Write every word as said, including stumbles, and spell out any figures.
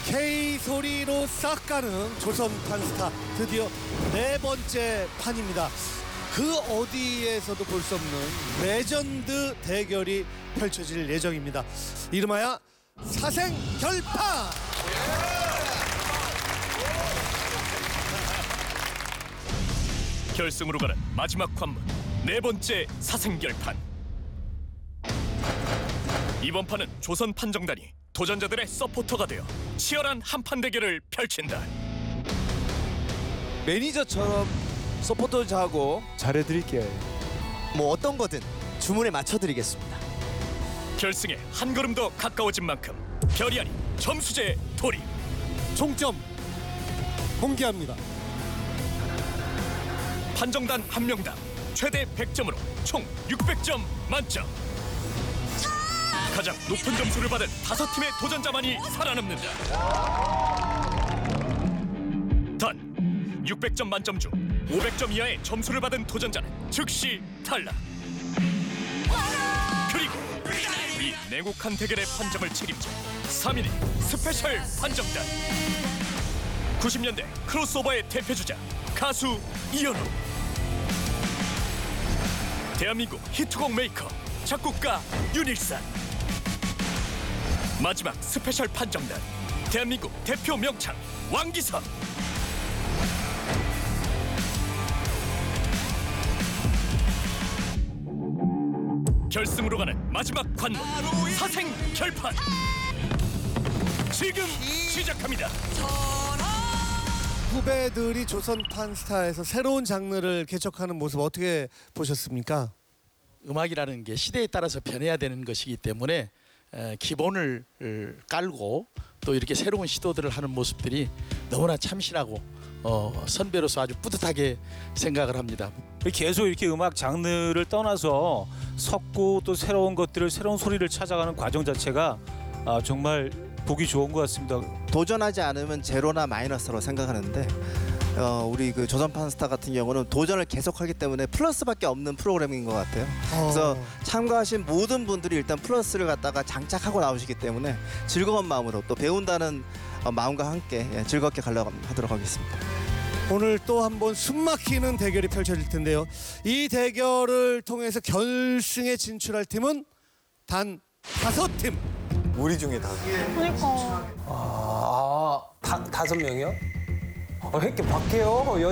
K소리로 싹 가는 조선 판스타 드디어 네 번째 판입니다. 그 어디에서도 볼 수 없는 레전드 대결이 펼쳐질 예정입니다. 이름하여 사생결판! 결승으로 가는 마지막 관문 네 번째 사생결판. 이번 판은 조선 판정단이 도전자들의 서포터가 되어 치열한 한판 대결을 펼친다. 매니저처럼 서포터하고 잘해드릴게요. 뭐 어떤 거든 주문에 맞춰드리겠습니다. 결승에 한 걸음 더 가까워진 만큼 별이 아닌 점수제 돌입. 총점 공개합니다. 판정단 한 명당 최대 백 점으로 총 육백 점 만점. 가장 높은 점수를 받은 다섯 팀의 도전자만이 살아남는다. 단 육백 점 만점 중 오백 점 이하의 점수를 받은 도전자는 즉시 탈락. 그리고 이 냉혹한 대결의 판정을 책임져 삼 인의 스페셜 판정단. 구십 년대 크로스오버의 대표주자 가수 이현우, 대한민국 히트곡 메이커 작곡가 윤일산, 마지막 스페셜 판정단 대한민국 대표 명창 왕기석. 결승으로 가는 마지막 관문 사생결판 지금 시작합니다. 후배들이 조선 판스타에서 새로운 장르를 개척하는 모습 어떻게 보셨습니까? 음악이라는 게 시대에 따라서 변해야 되는 것이기 때문에 기본을 깔고 또 이렇게 새로운 시도들을 하는 모습들이 너무나 참신하고 어, 선배로서 아주 뿌듯하게 생각을 합니다. 계속 이렇게 음악 장르를 떠나서 섞고 또 새로운 것들을 새로운 소리를 찾아가는 과정 자체가 아, 정말 보기 좋은 것 같습니다. 도전하지 않으면 제로나 마이너스로 생각하는데 어, 우리 그 조선 판스타 같은 경우는 도전을 계속하기 때문에 플러스밖에 없는 프로그램인 것 같아요. 그래서 참가하신 모든 분들이 일단 플러스를 갖다가 장착하고 나오시기 때문에 즐거운 마음으로 또 배운다는 어, 마음과 함께 예, 즐겁게 가려고 하도록 하겠습니다. 오늘 또 한 번 숨막히는 대결이 펼쳐질 텐데요. 이 대결을 통해서 결승에 진출할 팀은 단 다섯 팀. 우리 중에 다섯. 그러니까. 아, 다, 다섯 명이요? 어, 왜 이렇게 박해요?